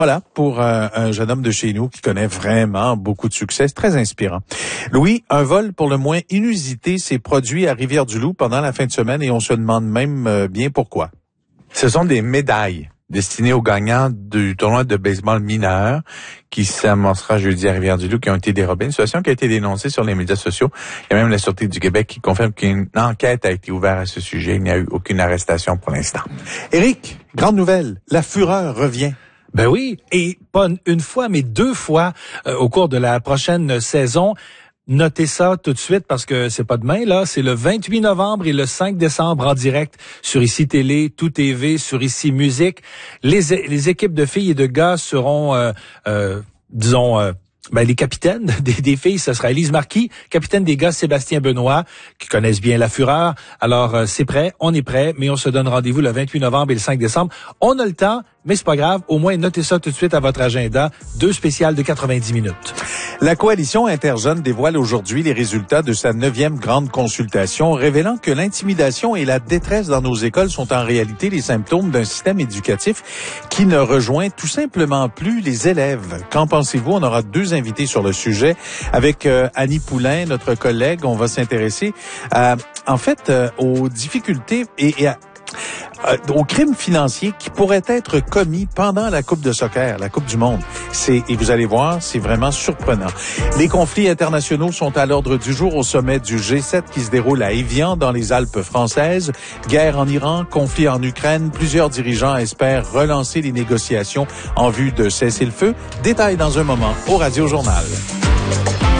Voilà, pour un jeune homme de chez nous qui connaît vraiment beaucoup de succès. C'est très inspirant. Louis, un vol pour le moins inusité s'est produit à Rivière-du-Loup pendant la fin de semaine et on se demande même bien pourquoi. Ce sont des médailles destinées aux gagnants du tournoi de baseball mineur qui s'amorcera jeudi à Rivière-du-Loup qui ont été dérobés. Une situation qui a été dénoncée sur les médias sociaux. Il y a même la Sûreté du Québec qui confirme qu'une enquête a été ouverte à ce sujet. Il n'y a eu aucune arrestation pour l'instant. Éric, grande nouvelle, la fureur revient. Ben oui, et pas une fois, mais 2 fois au cours de la prochaine saison. Notez ça tout de suite parce que c'est pas demain, là. C'est le 28 novembre et le 5 décembre en direct sur ICI Télé, Tout TV, sur ICI Musique. Les équipes de filles et de gars seront, les capitaines des filles, ce sera Élise Marquis, capitaine des gars Sébastien Benoît, qui connaissent bien la fureur. Alors, c'est prêt, on est prêt, mais on se donne rendez-vous le 28 novembre et le 5 décembre. On a le temps, mais c'est pas grave. Au moins, notez ça tout de suite à votre agenda. 2 spéciales de 90 minutes. La coalition Interjeunes dévoile aujourd'hui les résultats de sa 9e grande consultation, révélant que l'intimidation et la détresse dans nos écoles sont en réalité les symptômes d'un système éducatif qui ne rejoint tout simplement plus les élèves. Qu'en pensez-vous? On aura 2 invités sur le sujet. Avec Annie Poulain, notre collègue, on va s'intéresser aux difficultés et aux crimes financiers qui pourraient être commis pendant la Coupe de soccer, la Coupe du monde. Et vous allez voir, c'est vraiment surprenant. Les conflits internationaux sont à l'ordre du jour au sommet du G7 qui se déroule à Évian, dans les Alpes françaises. Guerre en Iran, conflit en Ukraine. Plusieurs dirigeants espèrent relancer les négociations en vue de cesser le feu. Détails dans un moment au Radio Journal.